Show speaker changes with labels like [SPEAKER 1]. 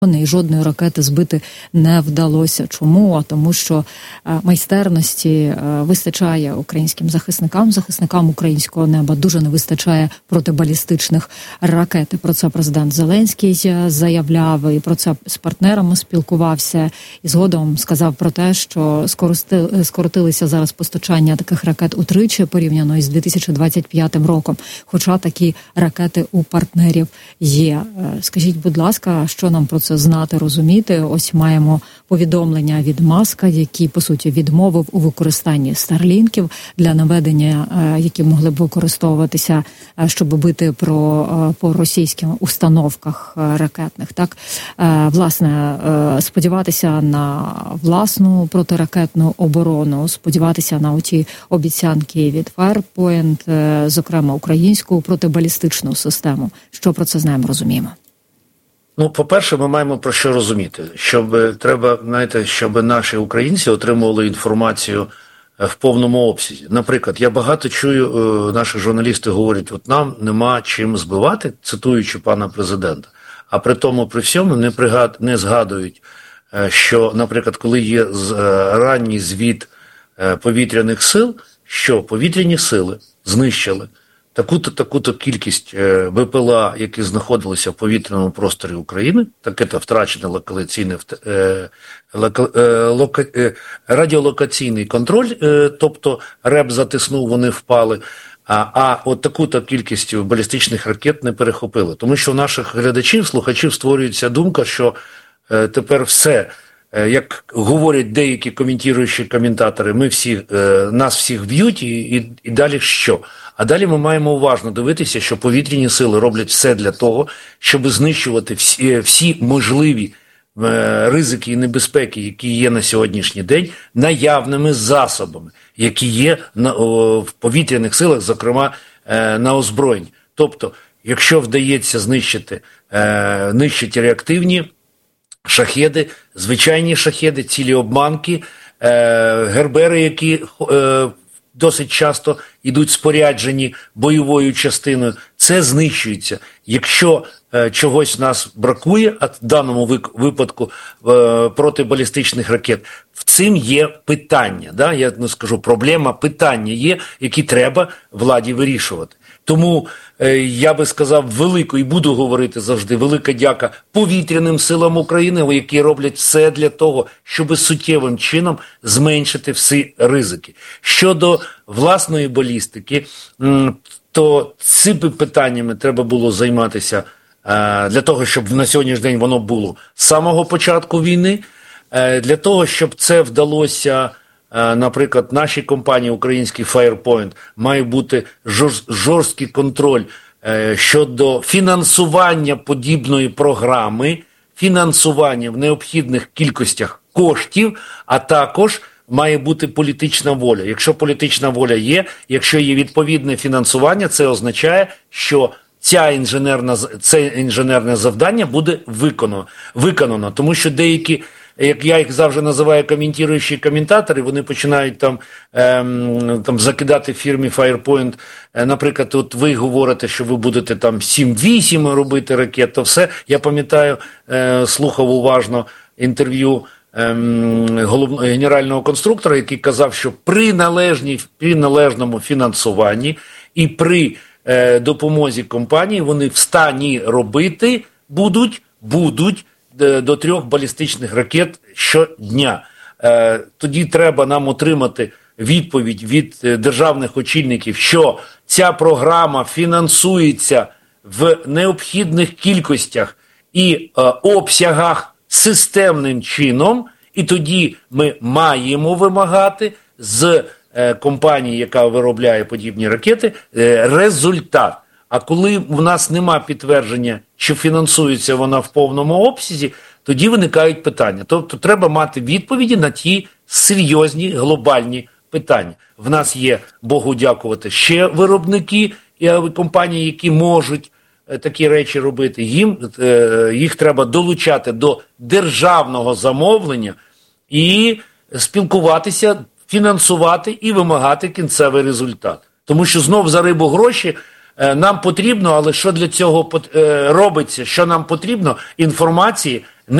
[SPEAKER 1] і жодної ракети збити не вдалося. Чому? А тому, що майстерності вистачає українським захисникам українського неба, дуже не вистачає протибалістичних ракет. І про це президент Зеленський заявляв, і про це з партнерами спілкувався, і згодом сказав про те, що скоротилися зараз постачання таких ракет утричі порівняно із 2025 роком, хоча такі ракети у партнерів є. Скажіть, будь ласка, що нам про це знати, розуміти? Ось маємо повідомлення від Маска, який, по суті, відмовив у використанні старлінків для наведення, які могли б використовуватися, щоб бити по російським установках ракетних. Так, власне, сподіватися на власну протиракетну оборону, сподіватися на оті обіцянки від Firepoint, зокрема українську протибалістичну систему. Що про це знаємо, розуміємо?
[SPEAKER 2] Ну, по-перше, ми маємо про що розуміти. Щоб наші українці отримували інформацію в повному обсязі. Наприклад, я багато чую, наші журналісти говорять, от нам нема чим збивати, цитуючи пана президента. А при тому, при всьому не згадують, що, наприклад, коли є ранній звіт повітряних сил, що повітряні сили знищили таку-то кількість БПЛА, які знаходилися в повітряному просторі України, таке втрачений радіолокаційний контроль, тобто РЕБ затиснув, вони впали, а от таку-то кількість балістичних ракет не перехопили. Тому що у наших глядачів, слухачів створюється думка, що тепер все, як говорять деякі коментуючі коментатори, нас всіх б'ють і далі що? А далі ми маємо уважно дивитися, що повітряні сили роблять все для того, щоб знищувати всі можливі ризики і небезпеки, які є на сьогоднішній день, наявними засобами, які є в повітряних силах, зокрема на озброєнні. Тобто, якщо вдається нищити реактивні шахеди, звичайні шахеди, цілі обманки, гербери, які досить часто йдуть споряджені бойовою частиною, це знищується. Якщо чогось нас бракує, а в даному випадку протибалістичних ракет, в цим є питання, да? Я не скажу проблема, питання є, які треба владі вирішувати. Тому я би сказав велику, і буду говорити завжди, велика дяка повітряним силам України, які роблять все для того, щоб суттєвим чином зменшити всі ризики. Щодо власної балістики, то цими питаннями треба було займатися для того, щоб на сьогоднішній день воно було з самого початку війни, для того, щоб це вдалося. Наприклад, нашій компанії українській Firepoint має бути жорсткий контроль щодо фінансування подібної програми, фінансування в необхідних кількостях коштів, а також має бути політична воля. Якщо політична воля є, якщо є відповідне фінансування, це означає, що це інженерне завдання буде виконано. Тому що деякі, як я їх завжди називаю, коментуючі коментатори, вони починають там закидати фірмі Firepoint. Наприклад, от ви говорите, що ви будете там 7-8 робити ракет, то все. Я пам'ятаю, слухав уважно інтерв'ю генерального конструктора, який казав, що при належному фінансуванні і при допомозі компанії вони в стані робити будуть до 3 балістичних ракет щодня. Тоді треба нам отримати відповідь від державних очільників, що ця програма фінансується в необхідних кількостях і обсягах системним чином, і тоді ми маємо вимагати з компанії, яка виробляє подібні ракети, результат. А коли в нас нема підтвердження, що фінансується вона в повному обсязі, тоді виникають питання. Тобто треба мати відповіді на ті серйозні глобальні питання. В нас є, Богу дякувати, ще виробники і компанії, які можуть такі речі робити. Їх треба долучати до державного замовлення і спілкуватися, фінансувати і вимагати кінцевий результат. Тому що знов за рибу гроші нам потрібно, але що для цього робиться, що нам потрібно, інформації